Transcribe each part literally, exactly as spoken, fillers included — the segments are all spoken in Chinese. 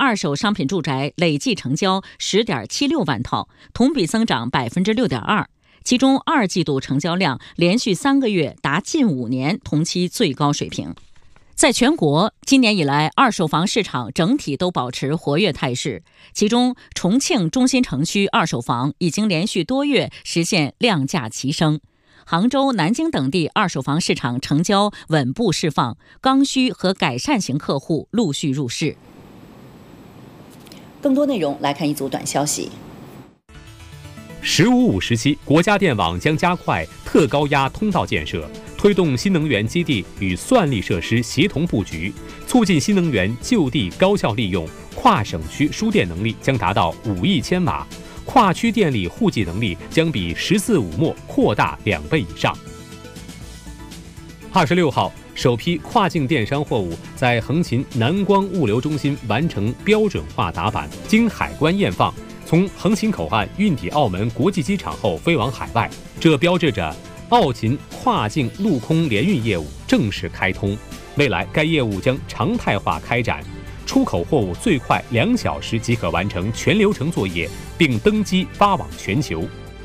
二手商品住宅累计成交十点七六万套，同比增长百分之六点二。其中二季度成交量连续三个月达近五年同期最高水平。在全国，今年以来二手房市场整体都保持活跃态势，其中重庆中心城区二手房已经连续多月实现量价齐升。杭州、南京等地二手房市场成交稳步释放，刚需和改善型客户陆续入市。 更多内容来看一组短消息。 十五五时期，国家电网将加快特高压通道建设，推动新能源基地与算力设施协同布局，促进新能源就地高效利用。跨省区输电能力将达到五亿千瓦，跨区电力户籍能力将比“十四五”末扩大两倍以上。二十六号，首批跨境电商货物在横琴南光物流中心完成标准化打板，经海关验放，从横琴口岸运抵澳门国际机场后飞往海外，这标志着澳琴跨境陆空联运业务正式开通。未来该业务将常态化开展，出口货物最快两小时即可完成全流程作业，并登机发往全球。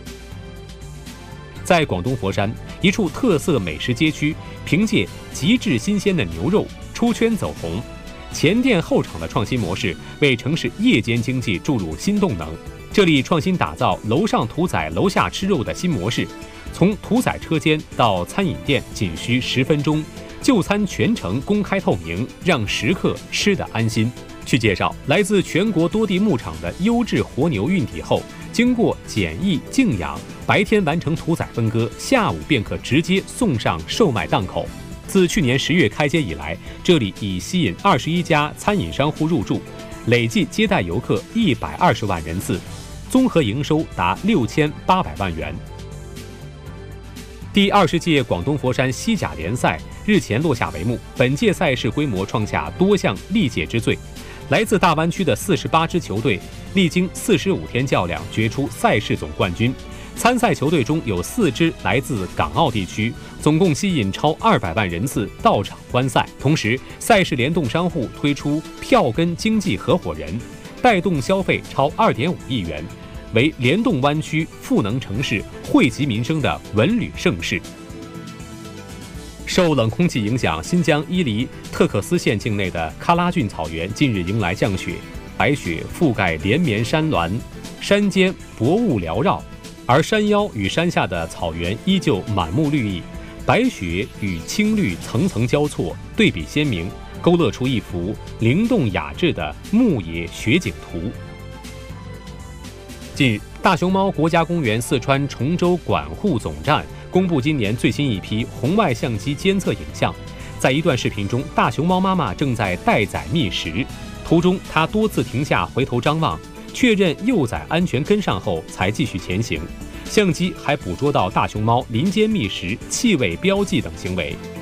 在广东佛山一处特色美食街区，凭借极致新鲜的牛肉出圈走红。前店后厂的创新模式为城市夜间经济注入新动能。这里创新打造楼上屠宰楼下吃肉的新模式，从屠宰车间到餐饮店仅需十分钟，就餐全程公开透明，让食客吃得安心。据介绍，来自全国多地牧场的优质活牛运抵后，经过检疫静养，白天完成屠宰分割，下午便可直接送上售卖档口。自去年十月开街以来，这里已吸引二十一家餐饮商户入驻，累计接待游客一百二十万人次，综合营收达六千八百万元。第二十届广东佛山西甲联赛日前落下帷幕，本届赛事规模创下多项历届之最。来自大湾区的四十八支球队，历经四十五天较量，决出赛事总冠军。参赛球队中有四支来自港澳地区，总共吸引超二百万人次到场观赛。同时，赛事联动商户推出票根经济合伙人，带动消费超二点五亿元，为联动湾区赋能城市、惠及民生的文旅盛事。受冷空气影响，新疆伊犁特克斯县境内的喀拉峻草原近日迎来降雪，白雪覆盖连绵山峦，山间薄雾缭绕，而山腰与山下的草原依旧满目绿意，白雪与青绿层层交错，对比鲜明，勾勒出一幅灵动雅致的牧野雪景图。近日，大熊猫国家公园四川崇州管护总站公布今年最新一批红外相机监测影像。在一段视频中，大熊猫妈妈正在待崽觅食，途中它多次停下回头张望，确认幼崽安全跟上后才继续前行。相机还捕捉到大熊猫林间觅食、气味标记等行为。